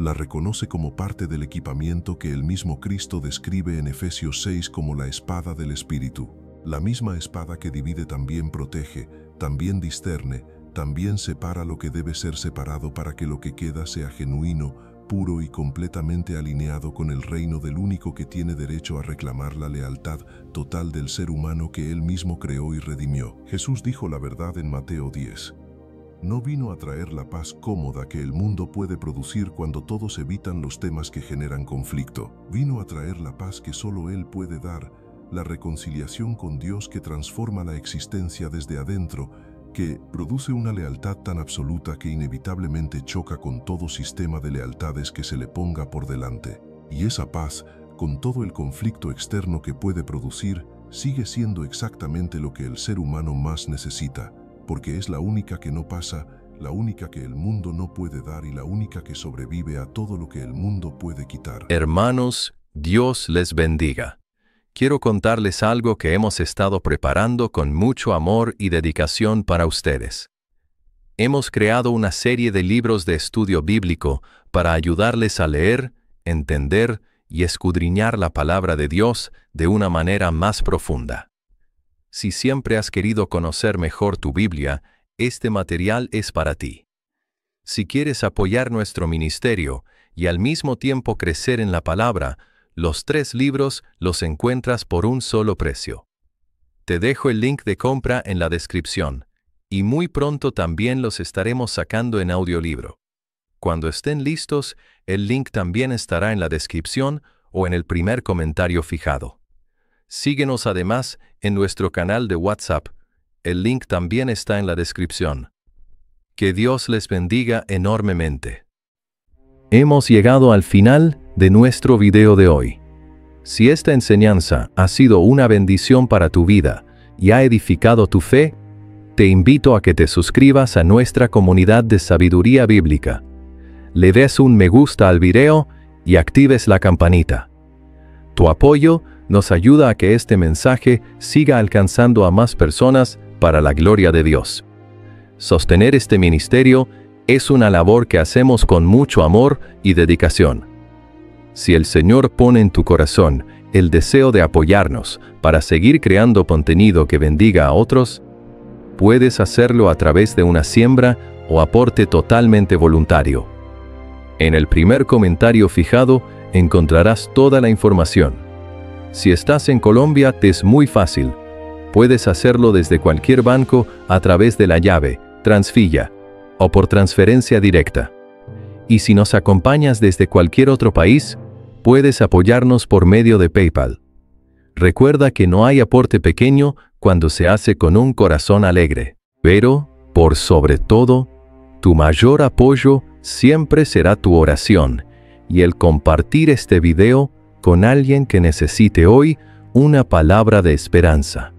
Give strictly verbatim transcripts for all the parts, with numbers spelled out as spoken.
La reconoce como parte del equipamiento que el mismo Cristo describe en Efesios seis como la espada del Espíritu. La misma espada que divide también protege, también discerne, también separa lo que debe ser separado para que lo que queda sea genuino, puro y completamente alineado con el reino del único que tiene derecho a reclamar la lealtad total del ser humano que él mismo creó y redimió. Jesús dijo la verdad en Mateo diez. No vino a traer la paz cómoda que el mundo puede producir cuando todos evitan los temas que generan conflicto. Vino a traer la paz que solo Él puede dar, la reconciliación con Dios que transforma la existencia desde adentro, que produce una lealtad tan absoluta que inevitablemente choca con todo sistema de lealtades que se le ponga por delante. Y esa paz, con todo el conflicto externo que puede producir, sigue siendo exactamente lo que el ser humano más necesita, porque es la única que no pasa, la única que el mundo no puede dar y la única que sobrevive a todo lo que el mundo puede quitar. Hermanos, Dios les bendiga. Quiero contarles algo que hemos estado preparando con mucho amor y dedicación para ustedes. Hemos creado una serie de libros de estudio bíblico para ayudarles a leer, entender y escudriñar la palabra de Dios de una manera más profunda. Si siempre has querido conocer mejor tu Biblia, este material es para ti. Si quieres apoyar nuestro ministerio y al mismo tiempo crecer en la palabra, los tres libros los encuentras por un solo precio. Te dejo el link de compra en la descripción, y muy pronto también los estaremos sacando en audiolibro. Cuando estén listos, el link también estará en la descripción o en el primer comentario fijado. Síguenos además en nuestro canal de WhatsApp. El link también está en la descripción. Que Dios les bendiga enormemente. Hemos llegado al final de nuestro video de hoy. Si esta enseñanza ha sido una bendición para tu vida y ha edificado tu fe, te invito a que te suscribas a nuestra comunidad de sabiduría bíblica. Le des un me gusta al video y actives la campanita. Tu apoyo nos ayuda a que este mensaje siga alcanzando a más personas para la gloria de Dios. Sostener este ministerio es una labor que hacemos con mucho amor y dedicación. Si el Señor pone en tu corazón el deseo de apoyarnos para seguir creando contenido que bendiga a otros, puedes hacerlo a través de una siembra o aporte totalmente voluntario. En el primer comentario fijado encontrarás toda la información. Si estás en Colombia, te es muy fácil. Puedes hacerlo desde cualquier banco a través de la llave, Transfilla, o por transferencia directa. Y si nos acompañas desde cualquier otro país, puedes apoyarnos por medio de PayPal. Recuerda que no hay aporte pequeño cuando se hace con un corazón alegre. Pero, por sobre todo, tu mayor apoyo siempre será tu oración y el compartir este video con alguien que necesite hoy una palabra de esperanza.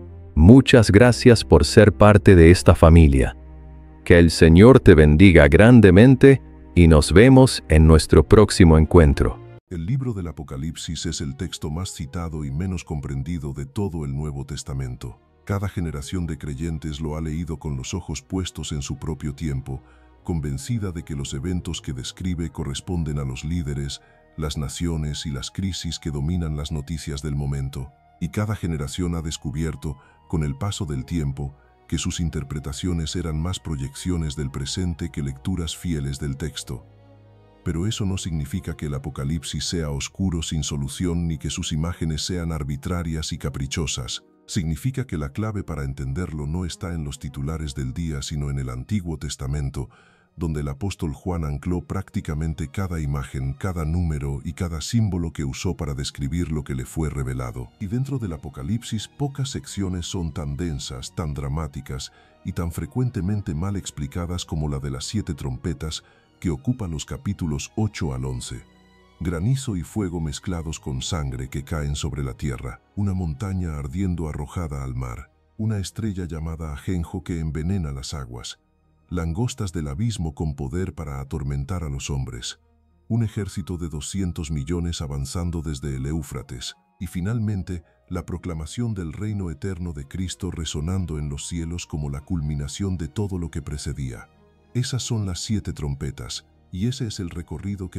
Muchas gracias por ser parte de esta familia. Que el Señor te bendiga grandemente y nos vemos en nuestro próximo encuentro. El libro del Apocalipsis es el texto más citado y menos comprendido de todo el Nuevo Testamento. Cada generación de creyentes lo ha leído con los ojos puestos en su propio tiempo, convencida de que los eventos que describe corresponden a los líderes, las naciones y las crisis que dominan las noticias del momento. Y cada generación ha descubierto, con el paso del tiempo, que sus interpretaciones eran más proyecciones del presente que lecturas fieles del texto. Pero eso no significa que el Apocalipsis sea oscuro sin solución ni que sus imágenes sean arbitrarias y caprichosas. Significa que la clave para entenderlo no está en los titulares del día, sino en el Antiguo Testamento, donde el apóstol Juan ancló prácticamente cada imagen, cada número y cada símbolo que usó para describir lo que le fue revelado. Y dentro del Apocalipsis, pocas secciones son tan densas, tan dramáticas y tan frecuentemente mal explicadas como la de las siete trompetas que ocupa los capítulos ocho al once. Granizo y fuego mezclados con sangre que caen sobre la tierra, una montaña ardiendo arrojada al mar, una estrella llamada ajenjo que envenena las aguas, langostas del abismo con poder para atormentar a los hombres, un ejército de doscientos millones avanzando desde el Éufrates, y finalmente la proclamación del reino eterno de Cristo resonando en los cielos como la culminación de todo lo que precedía. Esas son las siete trompetas, y ese es el recorrido que